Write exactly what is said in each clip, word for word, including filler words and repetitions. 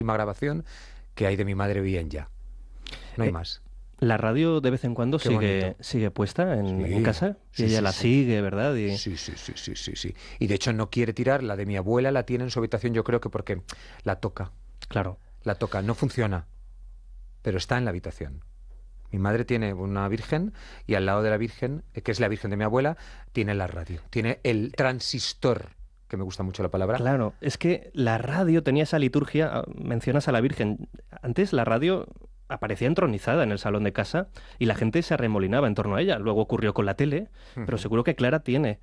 última grabación que hay de mi madre bien ya. No hay eh, más. La radio de vez en cuando sigue, sigue puesta en, sí, en casa sí, y ella sí, la sí. sigue, ¿verdad? Y... Sí, sí, sí, sí, sí, sí. Y de hecho no quiere tirar, la de mi abuela la tiene en su habitación, yo creo que porque la toca. Claro. La toca, no funciona, pero está en la habitación. Mi madre tiene una virgen y al lado de la virgen, que es la virgen de mi abuela, tiene la radio, tiene el transistor, que me gusta mucho la palabra. Claro, es que la radio tenía esa liturgia, mencionas a la Virgen. Antes la radio aparecía entronizada en el salón de casa y la gente se arremolinaba en torno a ella. Luego ocurrió con la tele, uh-huh. pero seguro que Clara tiene,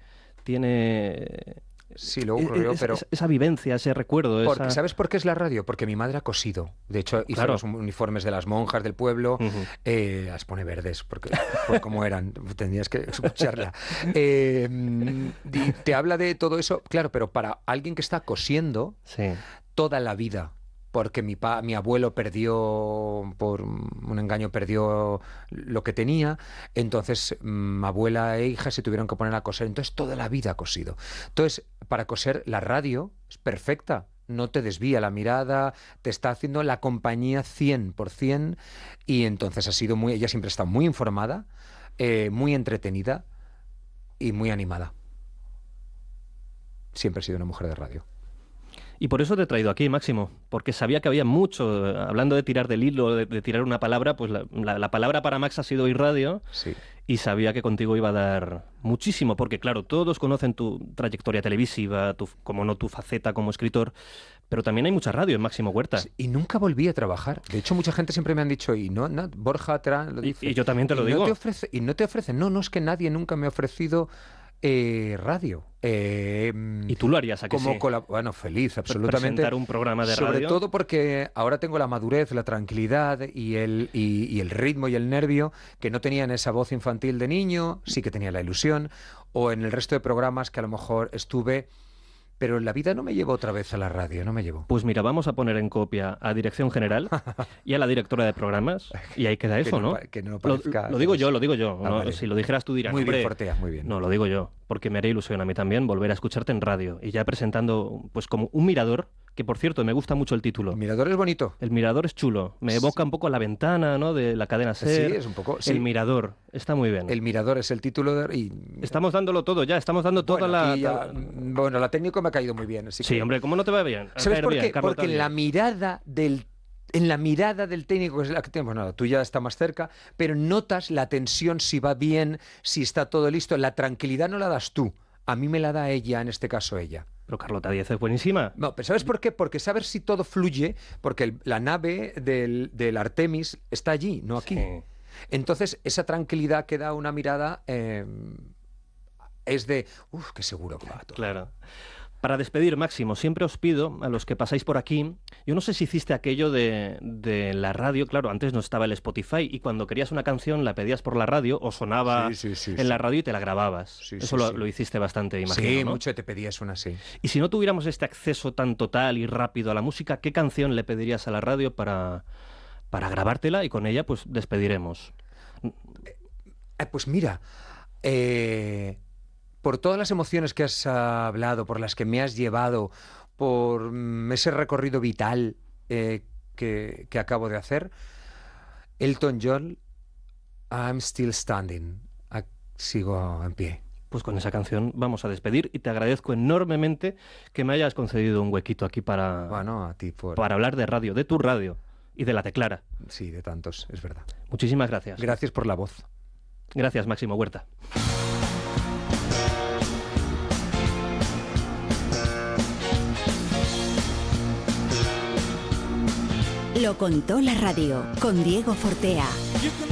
tiene... Sí, luego ocurrió, es, pero... Es, esa vivencia, ese recuerdo. Porque, esa... ¿sabes por qué es la radio? Porque mi madre ha cosido. De hecho, hizo claro. los uniformes de las monjas del pueblo. Uh-huh. eh, las pone verdes, porque por cómo eran. Tendrías que escucharla. Eh, y te habla de todo eso, claro, pero para alguien que está cosiendo sí. toda la vida. Porque mi, pa, mi abuelo perdió, por un engaño, perdió lo que tenía. Entonces, mi abuela e hija se tuvieron que poner a coser. Entonces, toda la vida ha cosido. Entonces, para coser, la radio es perfecta. No te desvía la mirada, te está haciendo la compañía cien por ciento. Y entonces ha sido muy... Ella siempre está muy informada, eh, muy entretenida y muy animada. Siempre ha sido una mujer de radio. Y por eso te he traído aquí, Máximo, porque sabía que había mucho, hablando de tirar del hilo, de, de tirar una palabra, pues la, la, la palabra para Max ha sido irradio, sí. y sabía que contigo iba a dar muchísimo, porque claro, todos conocen tu trayectoria televisiva, tu, como no tu faceta como escritor, pero también hay mucha radio en Máximo Huerta. Sí, y nunca volví a trabajar. De hecho, mucha gente siempre me han dicho, y no, no Borja te lo dice. Y, y yo también te lo y digo. No te ofrece, y no te ofrecen, no, no es que nadie nunca me ha ofrecido... Eh, radio. Eh, ¿Y tú lo harías a que como sí? colab- Bueno, feliz, absolutamente. Presentar un programa de Sobre radio. Sobre todo porque ahora tengo la madurez, la tranquilidad y el, y, y el ritmo y el nervio que no tenía en esa voz infantil de niño, sí que tenía la ilusión, o en el resto de programas que a lo mejor estuve... Pero en la vida no me llevo otra vez a la radio, no me llevo. Pues mira, vamos a poner en copia a Dirección General y a la directora de programas y ahí queda eso, que no, ¿no? Que no parezca, lo, lo digo yo, lo digo yo. Ah, ¿no? vale. Si lo dijeras tú dirás, muy hombre, bien, Fortea, muy bien. No, lo digo yo, porque me haría ilusión a mí también volver a escucharte en radio y ya presentando, pues como un mirador, que por cierto me gusta mucho el título. El mirador es bonito. El mirador es chulo, me evoca un poco a La Ventana, ¿no? De la cadena SER. Sí, es un poco. Sí. El mirador, está muy bien. El mirador es el título de... Y... Estamos dándolo todo ya, estamos dando bueno, toda la... Ya, bueno, la técnica me ha caído muy bien. Así sí, que... hombre, ¿cómo no te va bien? ¿Sabes por bien, qué? Carlos Porque en Tavia. la mirada del en la mirada del técnico, que es la que tenemos, bueno, tú ya está más cerca, pero notas la tensión, si va bien, si está todo listo. La tranquilidad no la das tú, a mí me la da ella, en este caso ella. Pero Carlota Díez es buenísima. No, pero ¿sabes por qué? Porque saber si todo fluye, porque el, la nave del, del Artemis está allí, no aquí. Sí. Entonces, esa tranquilidad que da una mirada eh, es de, uff, qué seguro que va todo. Claro. Para despedir, Máximo, siempre os pido a los que pasáis por aquí, yo no sé si hiciste aquello de, de la radio, claro, antes no estaba el Spotify y cuando querías una canción la pedías por la radio o sonaba sí, sí, sí, en sí. la radio y te la grababas. Sí, Eso sí, lo, sí. lo hiciste bastante, imagino, Sí, ¿no? mucho te pedías una, sí. Y si no tuviéramos este acceso tan total y rápido a la música, ¿qué canción le pedirías a la radio para, para grabártela y con ella pues despediremos? Eh, pues mira, eh... por todas las emociones que has hablado, por las que me has llevado, por mm, ese recorrido vital eh, que, que acabo de hacer, Elton John, I'm Still Standing. Ah, sigo en pie. Pues con esa canción vamos a despedir y te agradezco enormemente que me hayas concedido un huequito aquí para, bueno, a ti por... para hablar de radio, de tu radio y de la Teclara. Sí, de tantos, es verdad. Muchísimas gracias. Gracias por la voz. Gracias, Máximo Huerta. Lo contó la radio con Diego Fortea.